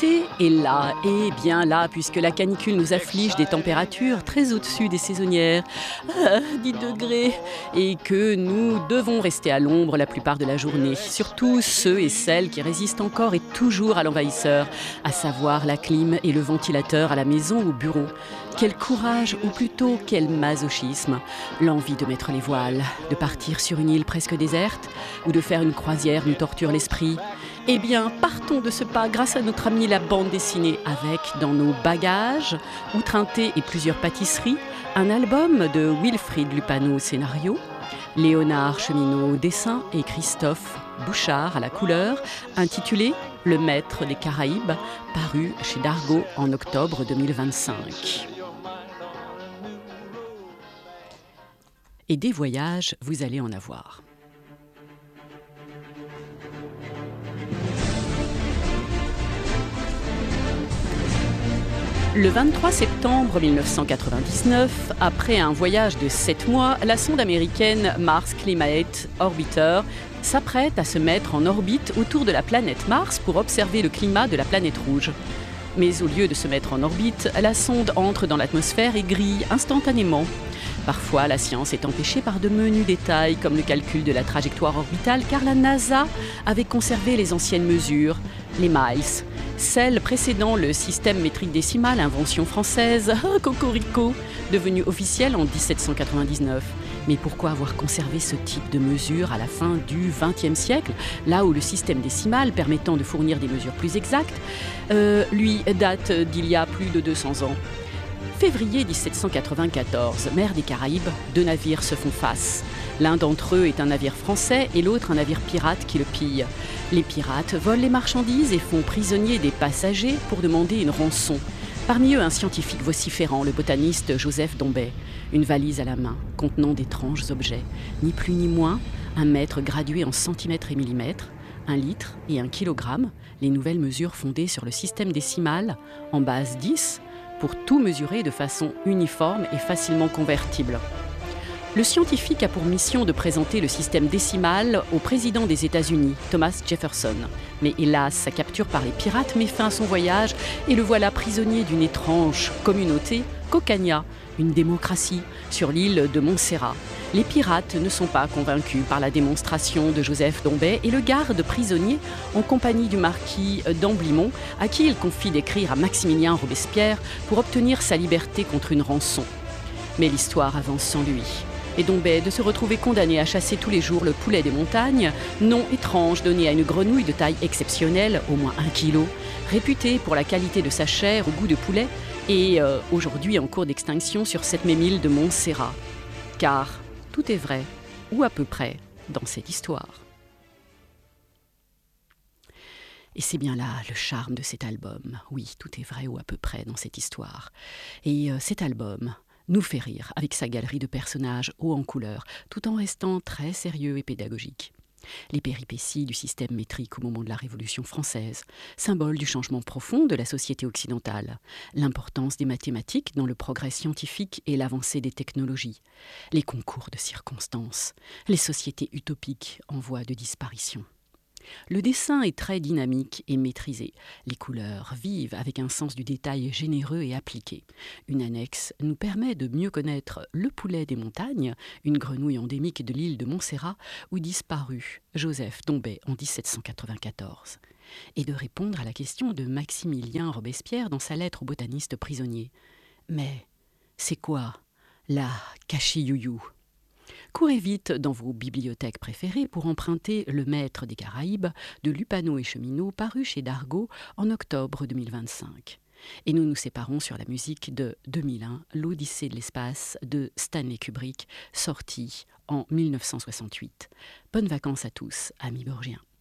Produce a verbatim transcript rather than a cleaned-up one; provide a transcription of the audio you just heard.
L'été est là, et bien là, puisque la canicule nous afflige des températures très au-dessus des saisonnières, ah, dix degrés, et que nous devons rester à l'ombre la plupart de la journée, surtout ceux et celles qui résistent encore et toujours à l'envahisseur, à savoir la clim et le ventilateur à la maison ou au bureau. Quel courage, ou plutôt quel masochisme, l'envie de mettre les voiles, de partir sur une île presque déserte, ou de faire une croisière nous torture l'esprit. Eh bien, partons de ce pas grâce à notre ami la bande dessinée avec, dans nos bagages, outre un thé et plusieurs pâtisseries, un album de Wilfrid Lupano au scénario, Léonard Cheminot au dessin et Christophe Bouchard à la couleur, intitulé « Le Maître des Caraïbes », paru chez Dargaud en octobre deux mille vingt-cinq. Et des voyages, vous allez en avoir. Le vingt-trois septembre mille neuf cent quatre-vingt-dix-neuf, après un voyage de sept mois, la sonde américaine Mars Climate Orbiter s'apprête à se mettre en orbite autour de la planète Mars pour observer le climat de la planète rouge. Mais au lieu de se mettre en orbite, la sonde entre dans l'atmosphère et grille instantanément. Parfois, la science est empêchée par de menus détails, comme le calcul de la trajectoire orbitale, car la NASA avait conservé les anciennes mesures, les miles, celles précédant le système métrique décimal, invention française, cocorico, devenu officiel en dix-sept cent quatre-vingt-dix-neuf. Mais pourquoi avoir conservé ce type de mesure à la fin du vingtième siècle, là où le système décimal permettant de fournir des mesures plus exactes, euh, lui date d'il y a plus de deux cents ans. Février dix-sept cent quatre-vingt-quatorze, mer des Caraïbes, deux navires se font face. L'un d'entre eux est un navire français et l'autre un navire pirate qui le pille. Les pirates volent les marchandises et font prisonnier des passagers pour demander une rançon. Parmi eux, un scientifique vociférant, le botaniste Joseph Dombey. Une valise à la main, contenant d'étranges objets. Ni plus ni moins, un mètre gradué en centimètres et millimètres, un litre et un kilogramme, les nouvelles mesures fondées sur le système décimal, en base dix, pour tout mesurer de façon uniforme et facilement convertible. Le scientifique a pour mission de présenter le système décimal au président des États-Unis, Thomas Jefferson. Mais hélas, sa capture par les pirates met fin à son voyage et le voilà prisonnier d'une étrange communauté, Cocagna, une démocratie, sur l'île de Montserrat. Les pirates ne sont pas convaincus par la démonstration de Joseph Dombey et le gardent prisonnier en compagnie du marquis d'Amblimont, à qui il confie d'écrire à Maximilien Robespierre pour obtenir sa liberté contre une rançon. Mais l'histoire avance sans lui. Et Dombey de se retrouver condamné à chasser tous les jours le poulet des montagnes, nom étrange donné à une grenouille de taille exceptionnelle, au moins un kilo, réputée pour la qualité de sa chair au goût de poulet, et euh, aujourd'hui en cours d'extinction sur cette même île de Montserrat. Car tout est vrai, ou à peu près, dans cette histoire. Et c'est bien là le charme de cet album. Oui, tout est vrai ou à peu près dans cette histoire. Et euh, cet album nous fait rire avec sa galerie de personnages hauts en couleur, tout en restant très sérieux et pédagogique. Les péripéties du système métrique au moment de la Révolution française, symbole du changement profond de la société occidentale, l'importance des mathématiques dans le progrès scientifique et l'avancée des technologies, les concours de circonstances, les sociétés utopiques en voie de disparition. Le dessin est très dynamique et maîtrisé, les couleurs vives avec un sens du détail généreux et appliqué. Une annexe nous permet de mieux connaître le poulet des montagnes, une grenouille endémique de l'île de Montserrat où disparut Joseph Dombey en dix-sept cent quatre-vingt-quatorze, et de répondre à la question de Maximilien Robespierre dans sa lettre au botaniste prisonnier. Mais c'est quoi la cachiouyou ? Courez vite dans vos bibliothèques préférées pour emprunter Le Maître des Caraïbes de Lupano et Cheminot, paru chez Dargaud en octobre deux mille vingt-cinq. Et nous nous séparons sur la musique de deux mille un, L'Odyssée de l'espace de Stanley Kubrick, sorti en mille neuf cent soixante-huit. Bonnes vacances à tous, amis borgiens.